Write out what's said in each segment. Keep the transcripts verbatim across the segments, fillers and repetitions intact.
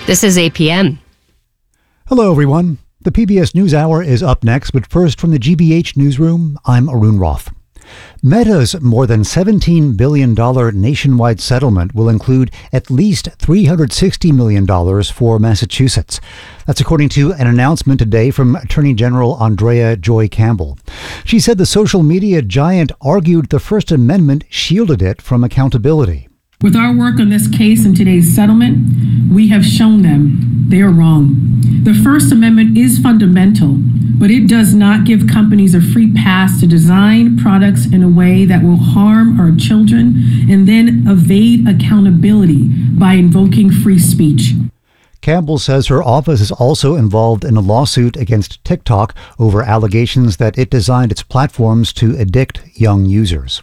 This is A P M. Hello, everyone. The P B S NewsHour is up next, but first from the G B H Newsroom, I'm Arun Roth. Meta's more than seventeen billion dollars nationwide settlement will include at least three hundred sixty million dollars for Massachusetts. That's according to an announcement today from Attorney General Andrea Joy Campbell. She said the social media giant argued the First Amendment shielded it from accountability. With our work on this case and today's settlement, we have shown them they are wrong. The First Amendment is fundamental, but it does not give companies a free pass to design products in a way that will harm our children and then evade accountability by invoking free speech. Campbell says her office is also involved in a lawsuit against TikTok over allegations that it designed its platforms to addict young users.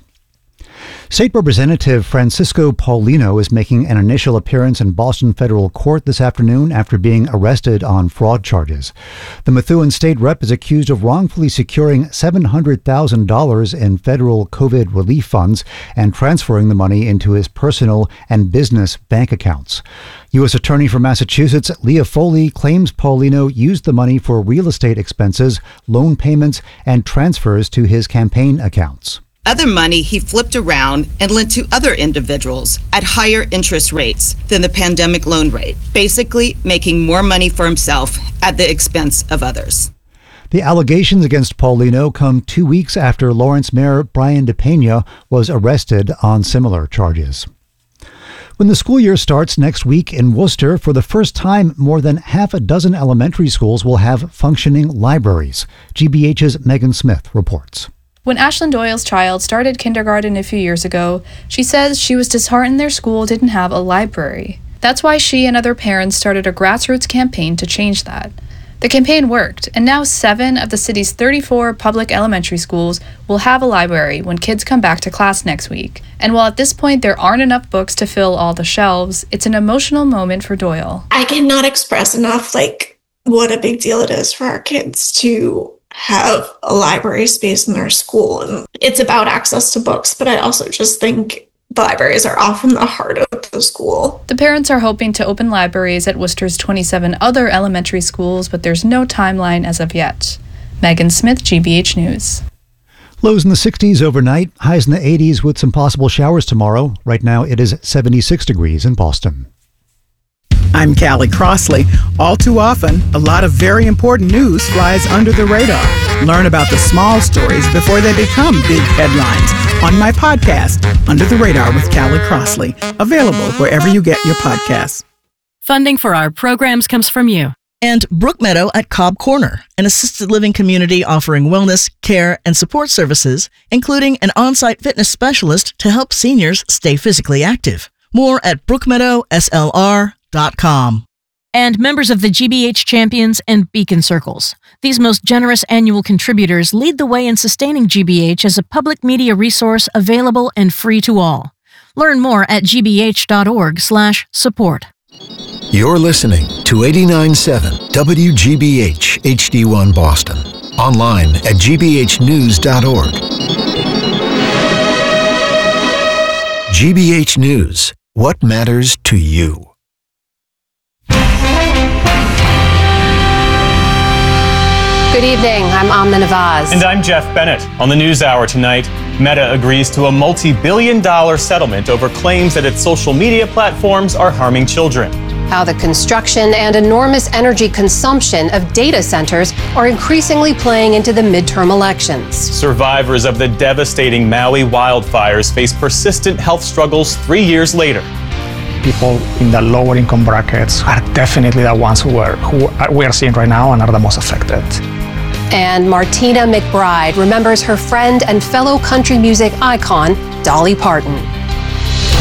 State Representative Francisco Paulino is making an initial appearance in Boston federal court this afternoon after being arrested on fraud charges. The Methuen state rep is accused of wrongfully securing seven hundred thousand dollars in federal COVID relief funds and transferring the money into his personal and business bank accounts. U S Attorney for Massachusetts Leah Foley claims Paulino used the money for real estate expenses, loan payments, and transfers to his campaign accounts. Other money he flipped around and lent to other individuals at higher interest rates than the pandemic loan rate, basically making more money for himself at the expense of others. The allegations against Paulino come two weeks after Lawrence Mayor Brian DePena was arrested on similar charges. When the school year starts next week in Worcester, for the first time, more than half a dozen elementary schools will have functioning libraries. G B H's Megan Smith reports. When Ashlyn Doyle's child started kindergarten a few years ago, she says she was disheartened their school didn't have a library. That's why she and other parents started a grassroots campaign to change that. The campaign worked, and now seven of the city's thirty-four public elementary schools will have a library when kids come back to class next week. And while at this point there aren't enough books to fill all the shelves, it's an emotional moment for Doyle. I cannot express enough, like, what a big deal it is for our kids to have a library space in their school. And it's about access to books, but I also just think the libraries are often the heart of the school. The parents are hoping to open libraries at Worcester's twenty-seven other elementary schools, but there's no timeline as of yet. Megan Smith, G B H News. Lows in the sixties overnight, highs in the eighties with some possible showers tomorrow. Right now it is seventy-six degrees in Boston. I'm Callie Crossley. All too often, a lot of very important news flies under the radar. Learn about the small stories before they become big headlines on my podcast, Under the Radar with Callie Crossley, available wherever you get your podcasts. Funding for our programs comes from you. And Brookmeadow at Cobb Corner, an assisted living community offering wellness, care, and support services, including an on-site fitness specialist to help seniors stay physically active. More at brookmeadow s l r dot com. And members of the G B H Champions and Beacon Circles. These most generous annual contributors lead the way in sustaining G B H as a public media resource available and free to all. Learn more at g b h dot org slash support. You're listening to eighty-nine point seven W G B H H D one Boston. Online at g b h news dot org. G B H News. What matters to you? Good evening, I'm Amna Nawaz. And I'm Jeff Bennett. On the NewsHour tonight, Meta agrees to a multi-billion dollar settlement over claims that its social media platforms are harming children. How the construction and enormous energy consumption of data centers are increasingly playing into the midterm elections. Survivors of the devastating Maui wildfires face persistent health struggles three years later. People in the lower income brackets are definitely the ones who are who are, we are seeing right now and are the most affected. And Martina McBride remembers her friend and fellow country music icon, Dolly Parton.